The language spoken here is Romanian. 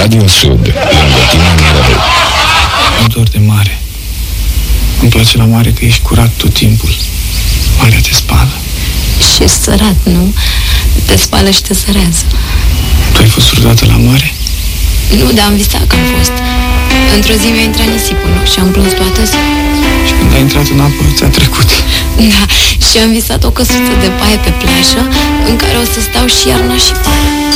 Radio Sud, lângă tine mereu. Mă dor de mare. Îmi place la mare că ești curat tot timpul. Marea te spală. Și ești sărat, nu? Te spală și te sărează. Tu ai fost vreodată la mare? Nu, dar am visat că am fost. Într-o zi mi-a intrat nisipul și am plâns toată ziua. Și când ai intrat în apă, ți-a trecut. Da, și am visat o căsuță de paie pe plajă în care o să stau și iarna și vara.